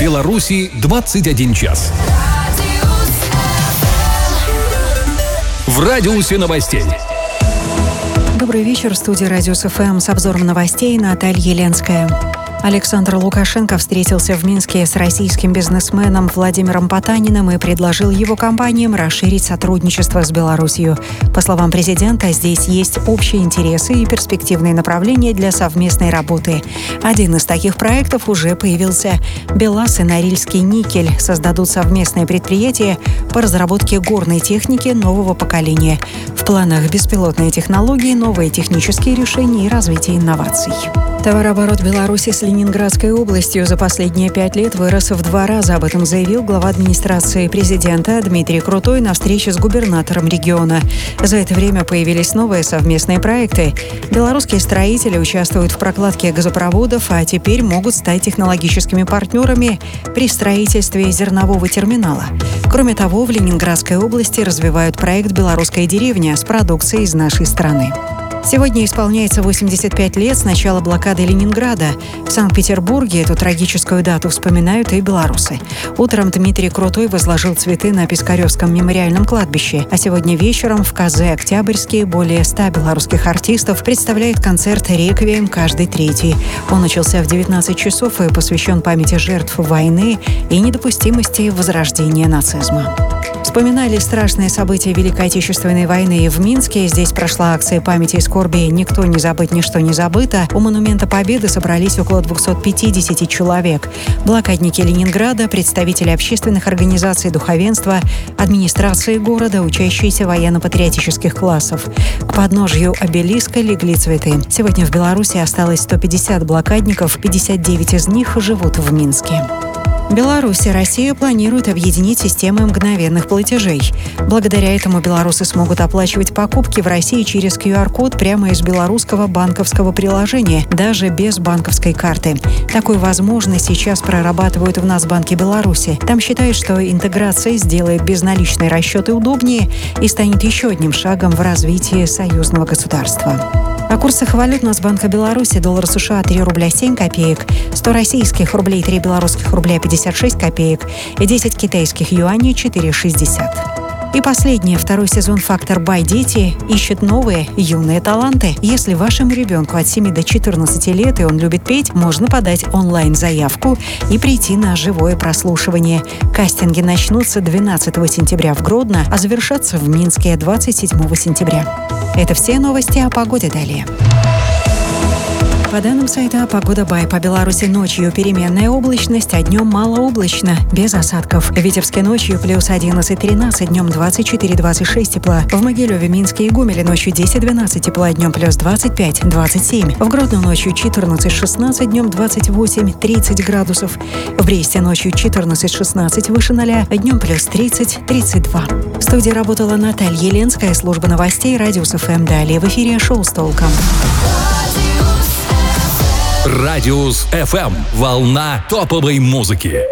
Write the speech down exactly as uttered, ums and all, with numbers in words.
Беларуси двадцать один час. В радиусе новостей. Добрый вечер. В студии «Радиус ФМ» с обзором новостей Наталья Ленская. Александр Лукашенко встретился в Минске с российским бизнесменом Владимиром Потаниным и предложил его компаниям расширить сотрудничество с Беларусью. По словам президента, здесь есть общие интересы и перспективные направления для совместной работы. Один из таких проектов уже появился. БелАЗ и Норильский никель создадут совместное предприятие по разработке горной техники нового поколения. В планах беспилотные технологии, новые технические решения и развитие инноваций. Товарооборот Беларуси с Ленинградской областью за последние пять лет вырос в два раза. Об этом заявил глава администрации президента Дмитрий Крутой на встрече с губернатором региона. За это время появились новые совместные проекты. Белорусские строители участвуют в прокладке газопроводов, а теперь могут стать технологическими партнерами при строительстве зернового терминала. Кроме того, в Ленинградской области развивают проект «Белорусская деревня» с продукцией из нашей страны. Сегодня исполняется восемьдесят пять лет с начала блокады Ленинграда. В Санкт-Петербурге эту трагическую дату вспоминают и белорусы. Утром Дмитрий Крутой возложил цветы на Пискаревском мемориальном кладбище. А сегодня вечером в КЗ «Октябрьский» более ста белорусских артистов представляет концерт «Реквием» каждый третий. Он начался в девятнадцать часов и посвящен памяти жертв войны и недопустимости возрождения нацизма. Вспоминали страшные события Великой Отечественной войны в Минске. Здесь прошла акция памяти и скорби «Никто не забыт, ничто не забыто». У Монумента Победы собрались около двести пятьдесят человек. Блокадники Ленинграда, представители общественных организаций, духовенства, администрации города, учащиеся военно-патриотических классов. К подножью обелиска легли цветы. Сегодня в Беларуси осталось сто пятьдесят блокадников, пятьдесят девять из них живут в Минске. Беларусь и Россия планируют объединить системы мгновенных платежей. Благодаря этому белорусы смогут оплачивать покупки в России через ку ар код прямо из белорусского банковского приложения, даже без банковской карты. Такую возможность сейчас прорабатывают в Нацбанке Беларуси. Там считают, что интеграция сделает безналичные расчеты удобнее и станет еще одним шагом в развитии союзного государства. О курсах валют Нацбанка Беларуси: доллар США три рубля семь копеек, сто российских рублей три белорусских рубля пятьдесят шесть копеек и десять китайских юаней четыре шестьдесят. И последнее. Второй сезон «Фактор Бай Дети» ищет новые юные таланты. Если вашему ребенку от семи до четырнадцати лет и он любит петь, можно подать онлайн-заявку и прийти на живое прослушивание. Кастинги начнутся двенадцатого сентября в Гродно, а завершатся в Минске двадцать седьмого сентября. Это все новости о погоде. Далее. По данным сайта «Погода Бай», по Беларуси ночью переменная облачность, а днем малооблачно, без осадков. В Витебске ночью плюс одиннадцать-тринадцать, днем двадцать четыре-двадцать шесть тепла. В Могилеве, Минске и Гомеле ночью десять-двенадцать тепла, днем плюс двадцать пять-двадцать семь. В Гродно ночью четырнадцать-шестнадцать, днем двадцать восемь-тридцать градусов. В Бресте ночью четырнадцать-шестнадцать, выше ноля, днем плюс тридцать-тридцать два. В студии работала Наталья Ленская, служба новостей «Радиус ФМ». Далее в эфире шоу с толком. Радиус ФМ. Волна топовой музыки.